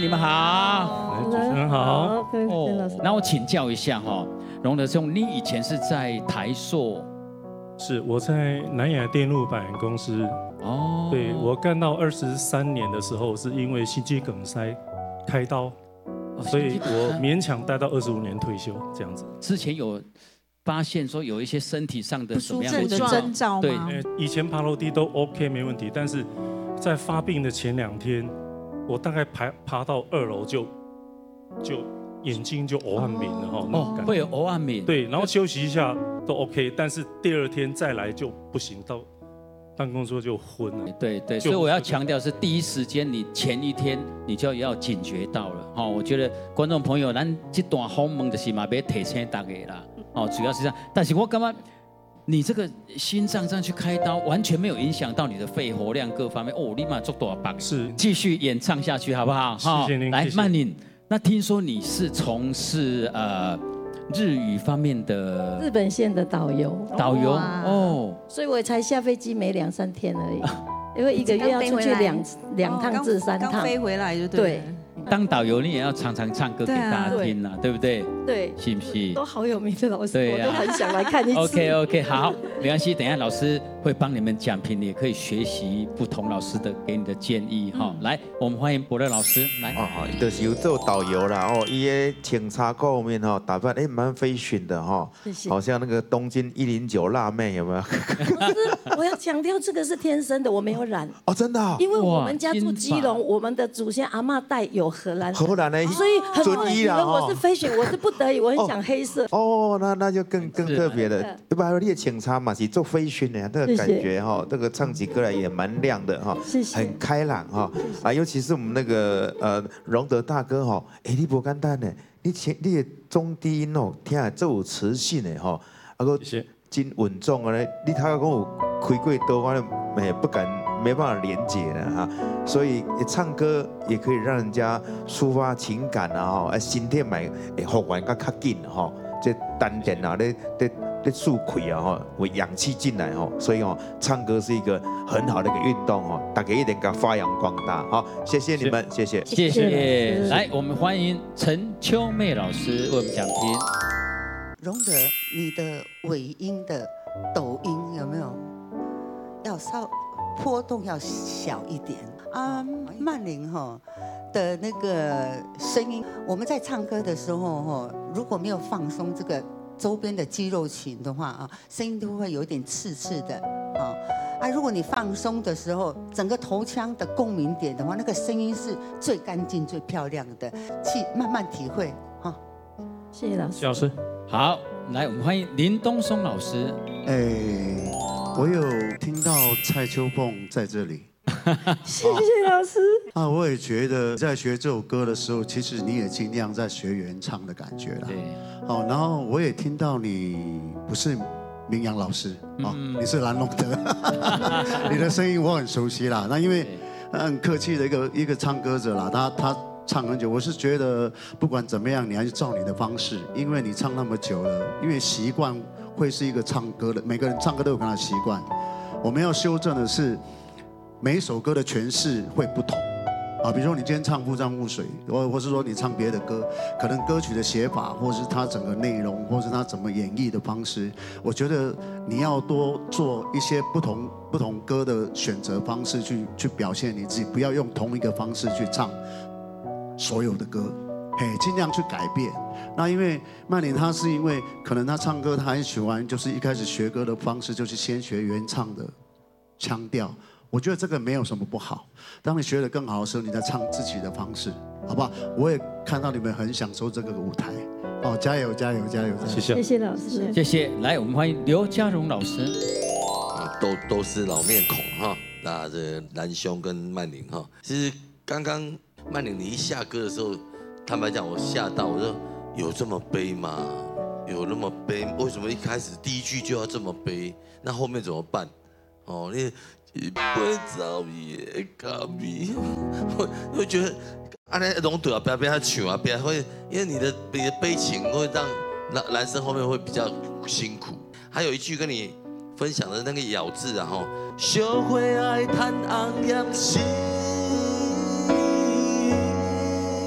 你们好， 主持人好。 那我请教一下哈，荣德兄，你以前是在台塑？ 是我在南亚电路板公司。哦。对，我干到23年的时候，是因为心肌梗塞开刀，所以我勉强待到25年退休这样子。 之前有发现说有一些身体上的什么样的征兆吗？ 对，以前爬楼梯都 OK 没问题，但是在发病的前2天。我大概爬到2楼就眼睛就黑暗明了哈，那种感觉会有黑暗明。 对，然后休息一下都 OK， 但是第2天再来就不行，到办公桌就昏了。 对，所以我要强调是第一时间，你前一天你就要警觉到了哈。我觉得观众朋友，咱这段访问就是嘛，别提醒大家啦。哦，主要是这样，但是我感觉你这个心脏这样去开刀，完全没有影响到你的肺活量各方面哦，立马做多少棒。 是， 继续演唱下去好不好？ 谢谢您。 来，曼宁，那听说你是从事日语方面的日本线的导游哦， 所以我才下飞机没2、3天而已，因为1个月要出去两趟至3趟， 刚飞回来就对。 当导游你也要常常唱歌给大家听啊，对不对？ 对， 是不是？ 都好有名的老师，我都很想来看一次。 OK， 好，没关系，等一下老师会帮你们讲评，你也可以学习不同老师的给你的建议哈。来，我们欢迎伯乐老师来。 好，就是有做导游啦哦，伊的清茶后面哈打扮蛮fashion的哈，好像那个东京109辣妹有没有？ 我要强调这个是天生的，我没有染哦，真的。 因为我们家住基隆，我们的祖先阿嬷带有荷兰的， 所以很多人以为我是fashion，我是不得已，我很想黑色。 哦，那就更特别了。要不然你的清茶嘛是做fashion的，这个感觉哈，这个唱起歌来也蛮亮的哈，很开朗哈。啊，尤其是我们那个荣德大哥哈，你不简单呢，你的中低音哦，听起来这有磁性的哈，啊个真稳重啊嘞，你他讲有开过刀，我不敢。没办法连接的哈，所以唱歌也可以让人家抒发情感啊哈，心跳嘛会复原较较紧哈，这丹田啊咧速开啊哈，会氧气进来哈，所以唱歌是一个很好的一个运动哈，大家一定要发扬光大好，谢谢你们，谢谢。 来，我们欢迎陈秋妹老师为我们讲评。 荣德，你的尾音的抖音有没有要波动要小一点啊？曼玲的那个声音，我们在唱歌的时候如果没有放松这个周边的肌肉群的话啊，声音都会有点刺刺的啊。如果你放松的时候，整个头腔的共鸣点的话，那个声音是最干净、最漂亮的，去慢慢体会哈。 谢谢老师。 谢老师。 好，来，我们欢迎林东松老师。 我有听到蔡秋凤在这里， 谢谢老师。 我也觉得在学这首歌的时候，其实你也尽量在学原唱的感觉啦。 对。 好，然后我也听到你不是明阳老师你是蓝龙的，你的声音我很熟悉啦。那因为很客气的一个唱歌者啦，他唱很久，我是觉得不管怎么样，你还是照你的方式，因为你唱那么久了，因为习惯。会是一个唱歌的，每个人唱歌都有他的习惯。我们要修正的是，每一首歌的诠释会不同啊。比如说你今天唱《富江湖水》，或是说你唱别的歌，可能歌曲的写法，或是它整个内容，或是它怎么演绎的方式，我觉得你要多做一些不同歌的选择方式去表现你自己，不要用同一个方式去唱所有的歌。尽量去改变。那因为曼玲她是因为可能她唱歌她很喜欢，就是一开始学歌的方式就是先学原唱的腔调。我觉得这个没有什么不好。当你学得更好的时候，你再唱自己的方式，好不好？我也看到你们很享受这个舞台。加油加油加油！ 谢谢， 谢谢老师， 谢谢。来，我们欢迎刘家荣老师。 都是老面孔哈。那这蓝兄跟曼玲哈，其实刚刚曼玲你一下歌的时候。坦白讲，我吓到，我说有这么悲吗？有那么悲？为什么一开始第一句就要这么悲？那后面怎么办？你不会着迷的咖啡，我觉得安尼龙德不要被他抢啊，不要会，因为你的悲情会让男生后面会比较辛苦。还有一句跟你分享的那个咬字啊，小花爱叹红艳心。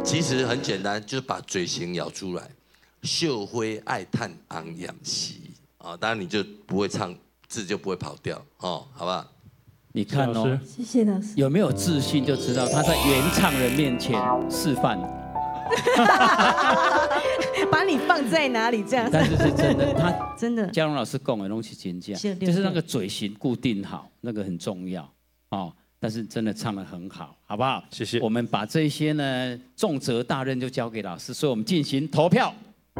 其实很简单，就是把嘴型咬出来。秀辉爱叹昂扬兮啊，当然你就不会唱，字就不会跑掉哦，好不好？ 你看哦， 谢谢老师。 有没有自信就知道他在原唱人面前示范。 把你放在哪里这样？ 但是是真的，他真的。 嘉荣老师讲的东西真假，就是那个嘴型固定好，那个很重要哦。但是真的唱得很好，好不好？ 谢谢。 我们把这些呢重责大任就交给老师，所以我们进行投票。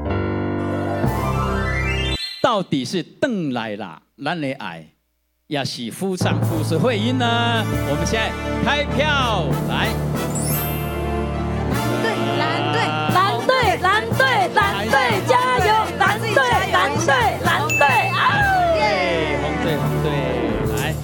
到底是邓来啦，咱的爱，也是夫唱妇是会音呢？我们现在开票来。 蓝队， 蓝队，蓝队，蓝队，加油！蓝队，蓝队，蓝队，啊！ 耶，红队，红队，来。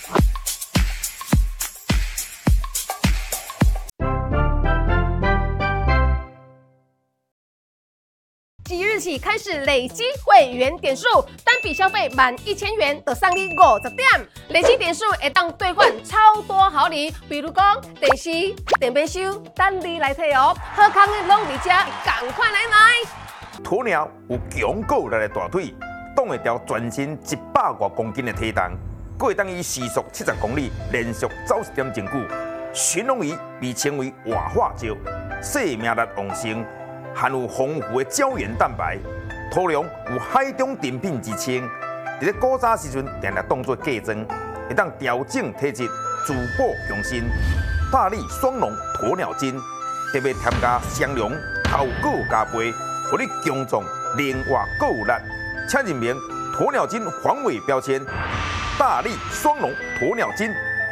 即日起开始累积会员点数，单笔消费满1000元就送你50点，累积点数会当兑换超多好礼，比如讲电视、电冰箱，等你来摕哦。好康的拢伫这，赶快来买！ 鸵鸟有强够力的大腿，挡会掉全身100多公斤的体重，还会当以时速70公里连续走1点钟久。寻龙鱼被称为活化石，生命力旺盛。含有丰富的胶原蛋白，土龙有海中珍品之称。伫咧古早时阵，定定当作嫁妆，会当调整体质、滋补养生。大力双龙鸵鸟精，特别添加香料、头果加倍，互你强壮、灵活、够有力。请认明鸵鸟精防伪标签，大力双龙鸵鸟精。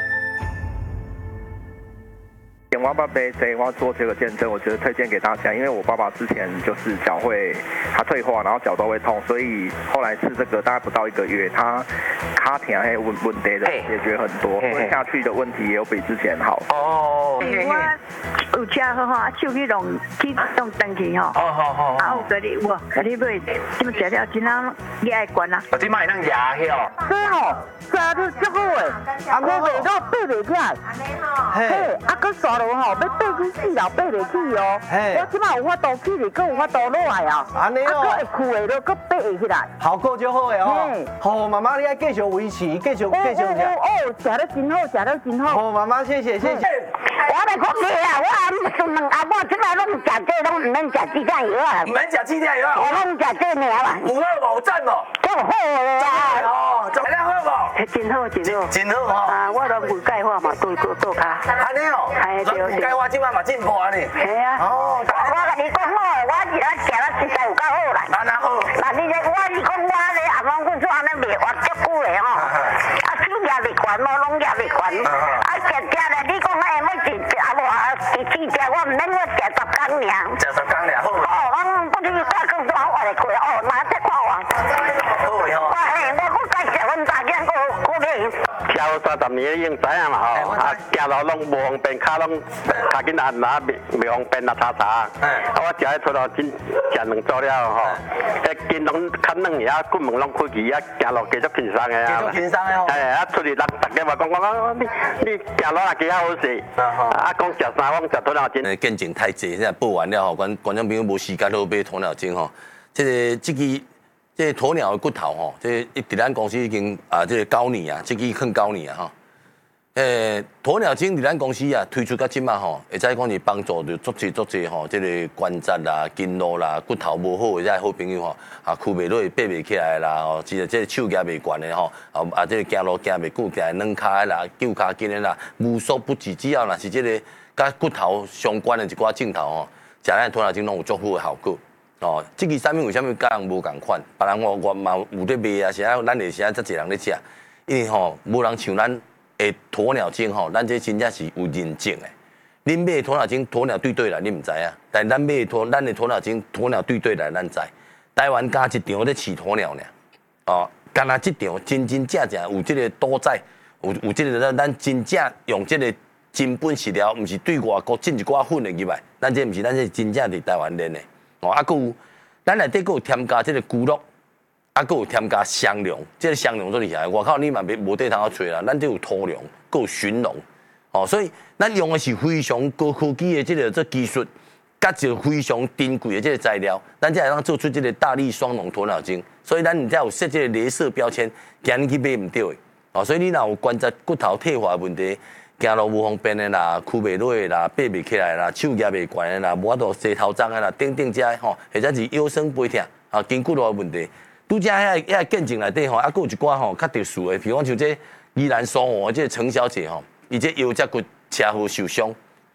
我爸爸在我做这个见证，我觉得推荐给大家，因为我爸爸之前就是脚会他退化，然后脚都会痛，所以后来吃这个大概不到1个月，他卡疼还问题的解决很多，吞下去的问题也有比之前好。哦， 我有吃好吼，手去弄登去吼。好。啊，有给你买，这么食了真好，你爱管啦。 我今摆能牙去哦。 对吼，吃了足好诶，啊，我袂到爬袂起来。嘿，啊，佮刷落吼，要爬去4楼爬袂起哦。我即摆有法度起嚟，佮有法度落来啊。安尼哦。啊，佮会屈的，佮爬会起来。 效果就好诶哦。好，妈妈你爱继续维持，继续食。 哦，食得真好，食得真好。 好，妈妈谢谢。 我来讲你啊，我阿母即摆拢食这，拢唔免食鸡蛋药啊。唔免食鸡蛋药啊？我拢食这尔啦。有好无赞无？足好诶啊！哦，做得好无？真好，真好。真好吼。啊，我都胃钙化嘛，做卡。安尼哦。系对。胃钙化即摆嘛进步啊你。系啊。哦。我甲你讲好，我食了实在有够好啦。安那好。那你我是讲我咧阿公公做安尼袂活足久诶吼。啊，手也袂悬，拢也袂悬。啊，食咧，你讲下每一啊无第4只我唔免我食10工尔。食10工尔好。哦，我不知我讲做好我来开哦，哪只看我。好诶吼。我搁介绍阮大囝搁买。跳30年已经知影嘛吼，啊，行路拢无方便，骹拢脚紧按哪袂方便啊，查。啊，我食迄出路真食两组了吼，迄筋拢较软个，啊，骨门拢开去，啊，行路继续轻松个啊。继续轻松个吼。哎，啊，出去人大家嘛讲你行路也几好势，啊，讲食啥，我讲食鸵鸟精。 见证太济，现在报完了吼，观众朋友无时间好买鸵鸟精吼，这鸵鸟的骨头吼，伫咱公司已经9年啊，这支啃9年啊吼。鸵鸟精伫咱公司啊推出到即马吼，会使讲是帮助着足济吼，这个关节啦、筋络啦、骨头无好的这好朋友吼，啊，屈袂落、爬袂起来啦，吼，即个手举袂悬的吼，啊，这个行路行袂久，行软骹啦、旧骹筋的啦，无所不治，只要若是这个甲骨头相关的一寡症头吼，食咱鸵鸟精拢有足好的效果。哦，这个产品为什么甲人无共款？别人我嘛有咧卖啊，是啊，咱会是啊，遮侪人咧食，因为吼无人像咱的鸵鸟精吼，咱这真正是有认证的。恁买鸵鸟精，鸵鸟对来，你唔知啊？但咱买咱的鸵鸟精，鸵鸟对来，咱知。台湾加一场咧饲鸵鸟呢，哦，干那一场真正有这个赌仔，有这个咱真正用这个真本饲料，唔是对外国进一寡粉的入来，咱这唔是，咱这真正伫台湾练的。哦，啊，佮有，咱内底佮有添加这个菇肉，啊，佮有添加香料，这个香料做厉害。外口你嘛无地通好找啦，咱这有土龙，佮有鲟龙，哦，所以咱用的是非常高科技的这技术， 甲一个非常珍贵的这个材料，咱才会当做出这个大力双龙鸵鸟精。所以咱才有设这个镭射标签，惊你去买唔到的。哦，所以你若有关节骨头退化的问题，行路无方便的啦，屈袂落的啦，爬袂起来啦，手举袂悬的啦，无法度洗头鬃的啦，等等这吼，或者是腰酸背痛啊，筋骨路的问题。拄则遐见证内底吼，还佫有一寡吼较特殊的，比方像这宜兰苏澳这陈小姐吼，伊这腰脊骨车祸受伤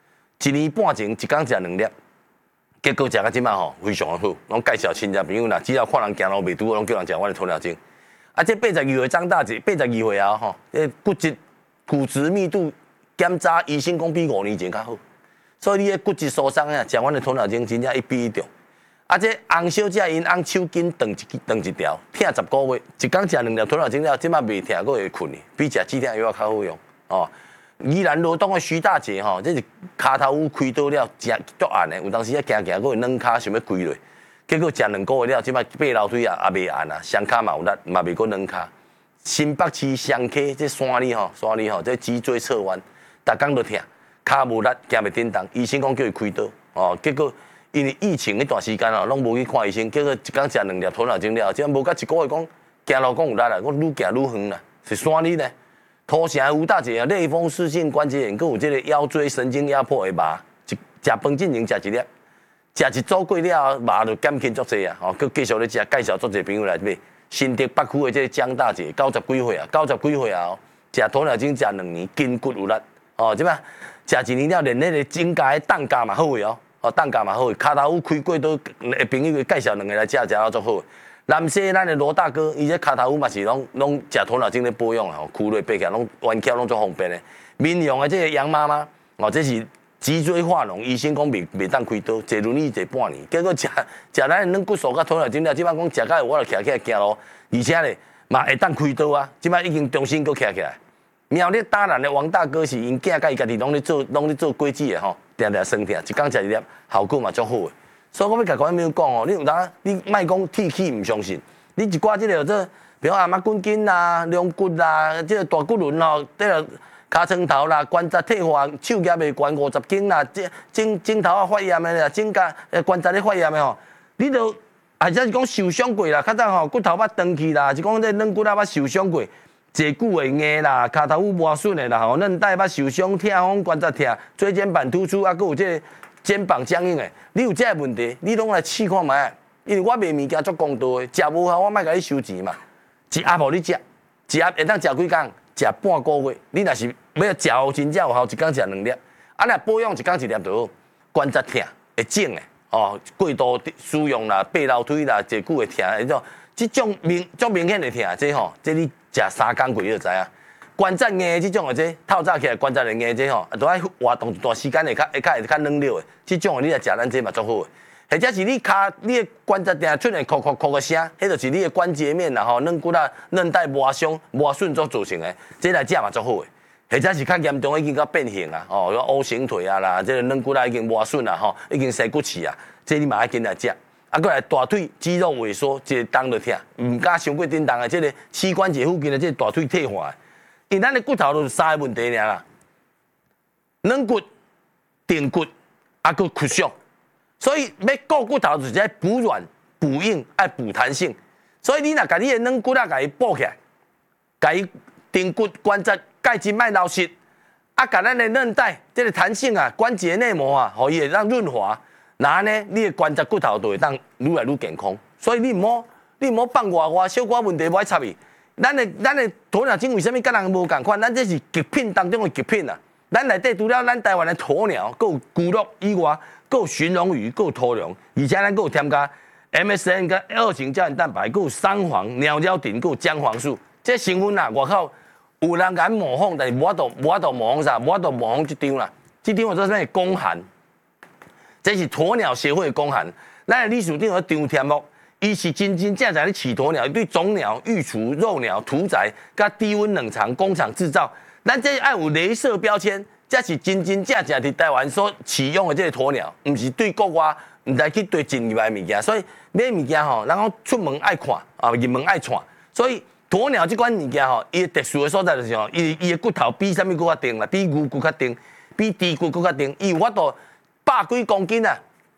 ，1年半前一天食2粒，结果食到即摆吼非常好，拢介绍亲戚朋友啦，只要看人行路袂拄，拢叫人食我的鸵鸟精。啊，这82岁张大姐，82岁啊吼，骨质密度检查医生讲比5年前较好，所以你的骨质疏松啊，食我的鸵鸟精真正一比一中。啊，这洪小姐因洪手筋断一条，疼10个月，一天食2粒鸵鸟精了，即摆袂疼，佫会困的，比食止疼药较好用哦。宜兰罗东的徐大姐吼，这是骹头有开刀了，食足暗的，有当时啊行，佫会软骹，想要跪落，结果食2个月了，即摆爬楼梯也袂按啊，双骹嘛有力，嘛袂佫软骹。新北市双溪这山里吼，这脊椎侧弯，逐工都疼，骹无力，行袂叮当，医生讲叫伊开刀哦，结果。因为疫情那段时间哦，拢无去看医生，结果一天食2粒鸵鸟精了，即无到1个月讲行路讲有力啦，我愈行愈远啦，是山里呢。土城的吴大姐啊，类风湿性关节炎，佮有这个腰椎神经压迫的麻，食饭进前食1粒，食一组过了，麻就减轻足济啊。哦，佮继续咧食，介绍足济朋友来买。新竹北区的这个江大姐，90几岁啊，90几岁啊，食鸵鸟精食2年，筋骨有力。哦，即摆食1年了，连那个指甲的冻甲嘛好个哦。哦，冻甲嘛好，骹头有开过刀的朋友介绍2个来食到足好。南西咱的罗大哥，伊这骹头嘛是拢食鸵鸟精咧保养啊，躯落爬起来拢弯翘拢足方便的。民用的这个杨妈妈，哦，这是脊椎化脓，医生讲袂当开刀，坐轮椅坐半年，结果食咱的软骨素甲鸵鸟精了，即摆讲食到我就徛起来行路，而且咧嘛会当开刀啊，即摆已经重新佫徛起来。苗栗大南的王大哥是因囝甲伊家己拢咧做果子的吼。定定酸疼，一天食1粒，效果嘛足好的。所以我要甲观众讲哦，你有当你莫讲铁齿唔相信，你一寡即个这，比如阿妈筋筋啦、龙骨啦、即个大骨轮吼，这个尻川头啦、关节退化、手举袂悬50斤啦、颈头啊发炎的啦、颈甲关节咧发炎的吼，你都或者是讲受伤过啦，较早吼骨头捌断去啦，是讲这软骨啊捌受伤过。坐久会硬啦，骹头有磨损的啦，吼，韧带捌受伤、痛风、关节痛、椎间盘突出，啊，佮有这个肩膀僵硬的，你有这个问题，你拢来试看卖。因为我卖物件足公道的，食无效我莫甲你收钱嘛。一盒无你食，一盒会当食几工？食半个月。你若是要食好真正有效，一天食2粒。啊，若保养一天1粒就好。关节痛会肿的，哦，过度使用啦，爬楼梯啦，坐久会痛迄种，即种足明显的痛，这吼，这你。食3工过你就知啊，关节硬的这种的这透早起来关节会硬这吼，都爱活动一段时间会较软了的，这种的你来食咱这嘛足好的。或者是你的关节定出现咳的声，迄就是你的关节面啦吼，软骨啊、韧带磨伤、磨损所造成的，这来食嘛足好的。或者是较严重已经到变形啊，哦，O 型腿啊啦，这个软骨啊已经磨损啊吼，已经生骨刺啊，这你嘛爱紧来食。啊，过来大腿肌肉萎缩，一个动就疼，唔敢伤过叮当的，这个膝关节附近的这个大腿退化，因为咱的骨头都是3个问题尔啦，软骨、顶骨，啊，佮骨伤，所以要顾骨头就是在补软、补硬、爱补弹性，所以你若甲你的软骨啊，甲伊补起来，甲伊顶骨关节钙质卖流失，啊，甲咱的韧带这个弹性啊、关节内膜啊，互伊会让润滑。那呢，你的关节骨头就会当愈来愈健康，所以你唔好放外小可问题无爱插伊。咱的鸵鸟精为什么甲人无共款？咱这是极品当中的极品啊！咱内底除了咱台湾的鸵鸟，佮有龟鹿以外，佮有鲟龙鱼，佮有鸵龙，而且咱佮有添加 MSM 跟2型胶原蛋白，佮有三黄、鸟胶丁，佮有姜黄素。这成分啊，外口有人敢模仿，但是无法度模仿啥，无法度模仿这张啦。这张我做啥公函？这是鸵鸟协会的公函，咱的理事长有张天木，伊是真正在咧饲鸵鸟，对种鸟、育雏、肉鸟、屠宰、甲低温冷藏工厂制造，咱这爱有镭射标签，这是真正伫台湾所饲养的这个鸵鸟，唔是对国外唔来去对进入来物件，所以买物件吼，人讲出门爱看啊，入门爱看，所以鸵鸟这款物件吼，伊特殊的所在就是吼，伊的骨头比啥物骨较硬啦，比牛骨较硬，比猪骨骨较硬，伊有法度。100几公斤啊，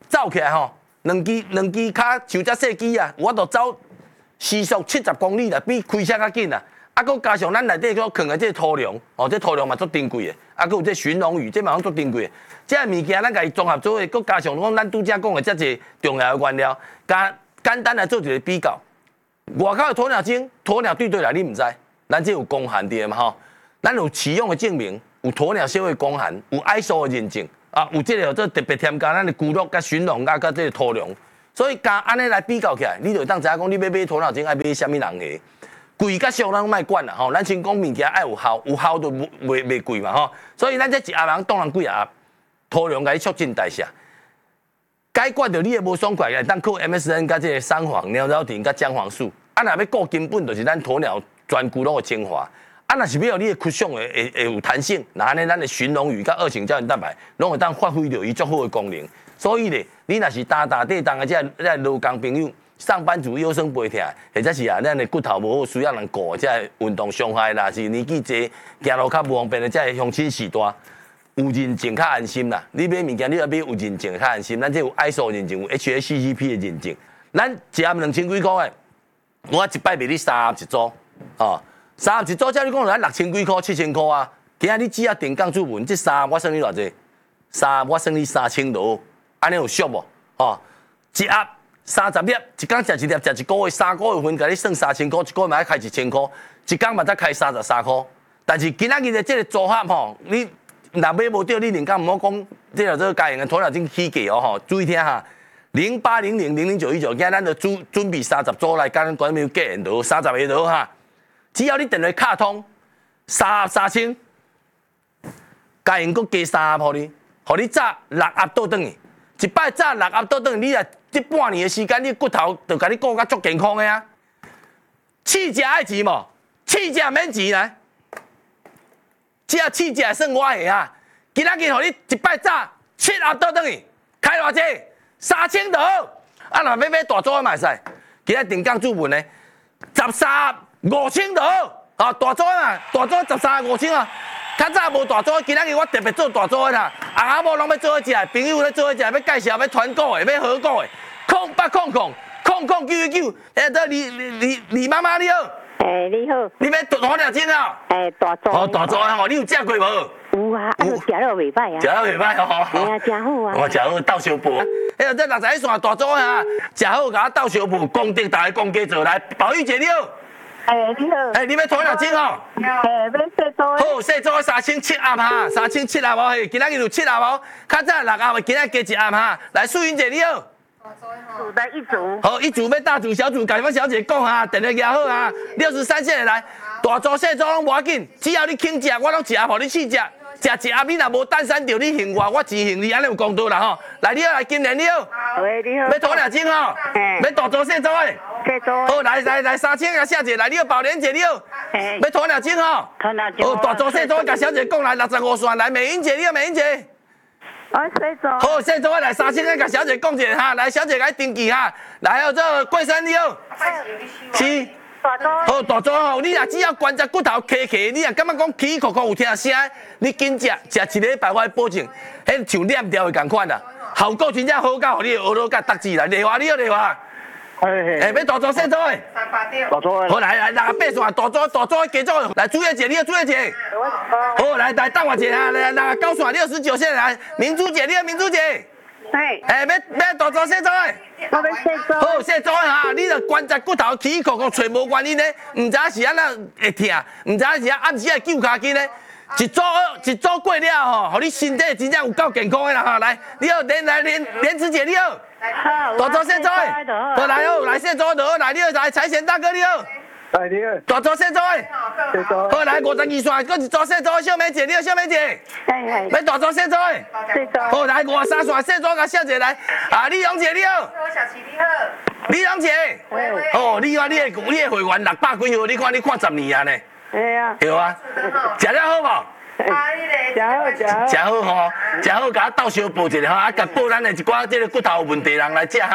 走起来吼，两支骹像只细机啊，我都走时速70公里啦，比开车较紧啊。啊，佮加上咱内底佮藏的这土粮，哦，这土粮嘛足珍贵的，啊，佮有这鲟龙鱼，这嘛足珍贵的。这物件咱家己综合做伙，佮加上讲咱拄则讲的遮济重要的原料，简单来做一个比较。外口的鸵鸟精，鸵鸟对来你唔知，咱这有公函的嘛吼，咱有饲养的证明，有鸵鸟协会公函，有 ISO 的认证，啊，有这个特别添加咱的骨肉、甲鲟龙、甲这个土粮，所以加安尼来比较起来，你就当知影讲你要买鸵鸟精爱买啥物人的。贵甲俗咱莫管啦吼，咱先讲物件爱有效，有效就袂贵嘛吼。所以咱这一盒人当然几盒，土壤甲你促进代谢，解决着你的无爽快个，当靠 MSM 甲这个三黄、鸟绕田甲姜黄素。啊，若要顾根本，就是咱鸵鸟全骨拢的精华。啊，若是要你的骨相会有弹性，那安尼咱的鲟龙鱼甲二型胶原蛋白，拢会当发挥着伊足好的功能。所以咧，你若是打地当的这劳工朋友。上班族腰酸背痛，或者是咱的骨头无好，需要人顾，即运动伤害啦，是年纪济行路较无方便的，即乡亲时代有认证较安心啦。你买物件你要买有认证较安心，咱这有 ISO 认证，有 HACCP 的认证。咱一盒2000几块的，我一摆卖你31组，哦，31组，照你讲，咱6000几块、7000块啊。今仔你只要定岗注文，这3我算你偌济？3我算你3000多，安尼有俗无？哦，一盒。30粒，一天食1粒，食1个月，3个月份，甲你算3000块，一个月嘛要开1000块，一天嘛才开33块。但是今仔日的这个组合吼，你若买无到，你连讲唔好讲，这个家用的鸵鸟精起价哦吼，注意听哈，0800000919，今仔咱就准备30组来，甲咱观众朋友结缘到30个到哈，只要你电话卡通3000，家用佮加3盒你，互你早6盒倒转去，一摆早6盒倒转去，你啊。这半年的时间，你骨头就甲你顾甲足健康的啊！试食爱钱无？试食免钱来，只要试食算我的啊！今仔日互你一摆早7盒倒转去，开偌济？3000就好。啊，若要买大组的嘛会使，今仔定岗注文呢，13盒5000就好。啊，大组啊，大组13盒5000啊。较早无大组，今仔日我特别做大组的啦。阿某拢要做伙食，朋友咧做伙食，要介绍要团购的，要合购的。08000099，哎，这李妈妈你好。 哎，你好。你要鸵鸟精啊？ 哎，大组。 哦，大组吼，你有食过无？ 有啊，啊，食了袂歹啊。 食了袂歹吼。 哎呀，真好啊。 我食好倒烧布。哎呀，这61线大组啊，食好甲我倒烧布，功德大家公家做来，宝玉姐你好。 哎，你好。 哎，你要鸵鸟精吼？ 哎，要细组的。 好，细组3700盒哈，3700盒嘿，今仔日有7盒哦，较早6盒，今仔加1盒哈。来，素云姐你好。 组的一组。 好，一组要大组小组，甲阮小姐讲哈，电话拿好哈，63线来，大组细组拢无要紧，只要你肯食，我拢一盒互你试食。食一盒你若无单身着，你幸我只幸你，安尼有公道啦吼。来，你好，来金莲你好。 喂，你好。 要鸵鸟精吼？要大组细组的。 细组。 好，来3000个小姐来，你好，宝莲姐你好。要鸵鸟精吼？ 鸵鸟精。 哦，大组细组甲小姐讲来65线来，美英姐你好，美英姐。 我细组。 好，细组来3000个甲小姐讲者哈，来小姐来登记哈。来，还有这桂生你好。是。好，大组吼，你若只要关节骨头磕磕，你若感觉讲起起扣扣有听声，你紧食一个礼拜，我保证，迄像链条的共款啦，效果真正好到，互你学到甲得志啦。丽华你好，丽华。哎，要大组细组的。 大组的。 好，来68线，大组加组，来朱叶姐你好，朱叶姐。好，来等我一下，来9线69线来，明珠姐你好，明珠姐。哎，要大组细组的。 我要细组。 好，细组哈，你着关节骨头起起扣扣，找无原因呢，唔知是安怎会痛，唔知是暗时会揪骹筋呢。一组过了吼，互你身体真正有够健康的啦哈。来，你好，莲子姐你好。 好。 大组细组的。好，来好，来细组就好，来你好，来财神大哥你好。 哎，你好。 大组细组的。 细组。 好，来52线，搁一组细组的小美姐你好，小美姐。要大组细组的。 细组。 好，来53线细组甲小姐来，啊，李荣姐你好。 我小琪你好。 李荣姐。哦，你看你的会员600几号，你看10年啊呢。 对啊。 对啊。食了好无？ 食好。 食好吼，食好，甲我倒小补一下吼，啊，甲补咱的一寡这个骨头有问题人来食哈。